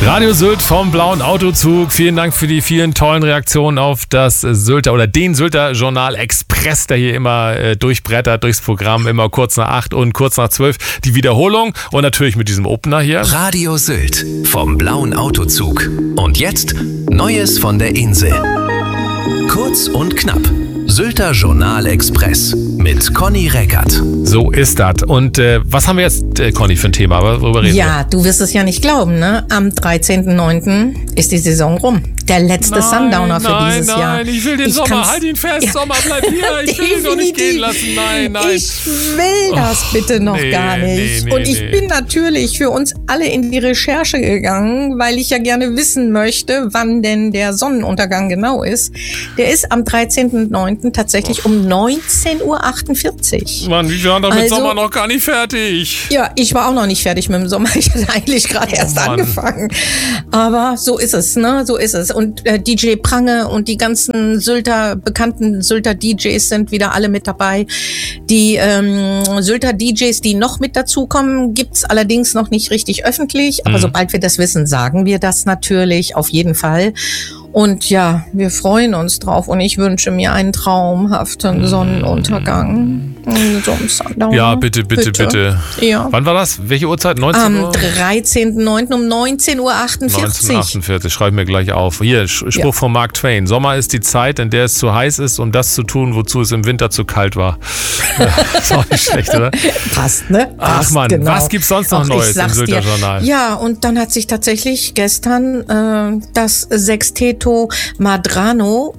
Radio Sylt vom Blauen Autozug. Vielen Dank für die vielen tollen Reaktionen auf das Sylter oder den Sylter Journal Express, der hier immer durchbrettert durchs Programm, immer kurz nach 8 und kurz nach 12 die Wiederholung und natürlich mit diesem Opener hier. Radio Sylt vom Blauen Autozug. Und jetzt Neues von der Insel. Kurz und knapp. Sylter Journal Express mit Conny Reckert. So ist das. Und was haben wir jetzt, Conny, für ein Thema? Worüber reden wir? Ja, du wirst es ja nicht glauben, ne? Am 13.09. ist die Saison rum. Der letzte Sundowner für dieses Jahr. Nein, ich will den Sommer. Halt ihn fest, ja. Sommer, bleib hier. Ich will ihn doch nicht gehen lassen. Nein. Ich will das bitte noch gar nicht. Und ich bin natürlich für uns alle in die Recherche gegangen, weil ich ja gerne wissen möchte, wann denn der Sonnenuntergang genau ist. Der ist am 13.09. tatsächlich um 19:48 Uhr. Mann, wir waren doch mit Sommer noch gar nicht fertig. Ja, ich war auch noch nicht fertig mit dem Sommer. Ich hatte eigentlich gerade erst angefangen. Aber so ist es, ne? So ist es. Und DJ Prange und die ganzen bekannten Sylter DJs sind wieder alle mit dabei. Die Sylter DJs, die noch mit dazukommen, gibt's allerdings noch nicht richtig öffentlich. Aber sobald wir das wissen, sagen wir das natürlich auf jeden Fall. Und ja, wir freuen uns drauf und ich wünsche mir einen traumhaften Sonnenuntergang. Ja, bitte. Ja. Wann war das? Welche Uhrzeit? 19 Uhr? Am 13.09. um 19:48 Uhr. 19:48, schreibe ich mir gleich auf. Hier, Spruch von Mark Twain. Sommer ist die Zeit, in der es zu heiß ist, um das zu tun, wozu es im Winter zu kalt war. Ist auch nicht schlecht, oder? Passt, ne? Ach Mann, genau. Was gibt's sonst noch Neues im Sylter Journal? Ja, und dann hat sich tatsächlich gestern das Sexteto Madrono,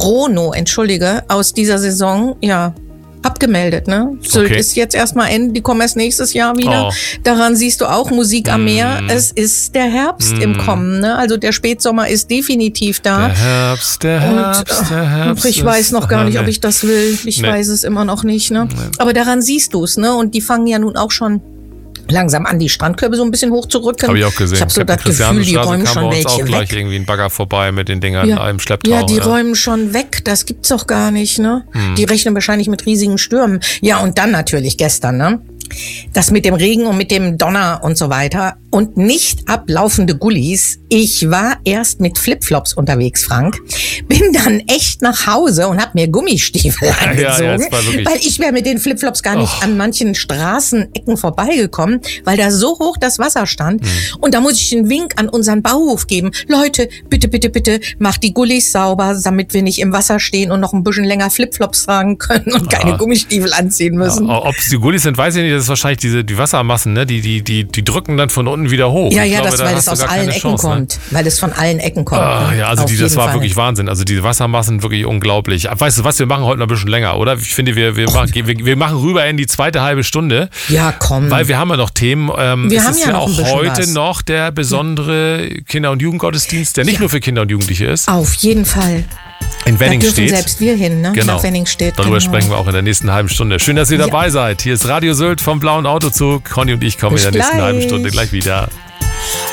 aus dieser Saison, ja, abgemeldet, ne? Sylt ist jetzt erstmal Ende, die kommen erst nächstes Jahr wieder. Oh. Daran siehst du auch Musik am Meer. Es ist der Herbst im Kommen, ne? Also der Spätsommer ist definitiv da. Der Herbst. Und ich weiß noch gar nicht, ob ich das will. Ich weiß es immer noch nicht, ne? Aber daran siehst du es, ne? Und die fangen ja nun auch schon langsam an, die Strandkörbe so ein bisschen hochzurücken. Habe ich auch gesehen. Ich habe so das Gefühl, die räumen schon welche auch gleich weg. Irgendwie ein Bagger vorbei mit den Dingern im Schlepptau. Ja, die räumen schon weg. Das gibt's doch gar nicht, ne? Die rechnen wahrscheinlich mit riesigen Stürmen. Ja, und dann natürlich gestern, ne? Das mit dem Regen und mit dem Donner und so weiter und nicht ablaufende Gullis. Ich war erst mit Flipflops unterwegs, Frank. Bin dann echt nach Hause und hab mir Gummistiefel angezogen, weil ich wäre mit den Flipflops gar nicht an manchen Straßenecken vorbeigekommen, weil da so hoch das Wasser stand. Und da muss ich einen Wink an unseren Bauhof geben. Leute, bitte, macht die Gullis sauber, damit wir nicht im Wasser stehen und noch ein bisschen länger Flipflops tragen können und keine Gummistiefel anziehen müssen. Ja, ob es die Gullis sind, weiß ich nicht. Das ist wahrscheinlich die Wassermassen, ne? Die drücken dann von unten wieder hoch. Ja, weil das aus allen Ecken kommt. Weil es von allen Ecken kommt. Ja, also das war wirklich Wahnsinn. Also diese Wassermassen wirklich unglaublich. Weißt du was, wir machen heute noch ein bisschen länger, oder? Ich finde, wir machen rüber in die zweite halbe Stunde. Ja, komm. Weil wir haben ja noch Themen. Wir haben ja auch heute noch der besondere Kinder- und Jugendgottesdienst, der nicht nur für Kinder und Jugendliche ist. Auf jeden Fall. In Wenningstedt. Da dürfen selbst wir hin, ne? Genau. Nach Wenningstedt. Darüber sprechen wir auch in der nächsten halben Stunde. Schön, dass ihr dabei seid. Hier ist Radio Sylt vom Blauen Autozug. Conny und ich kommen in der nächsten halben Stunde gleich wieder.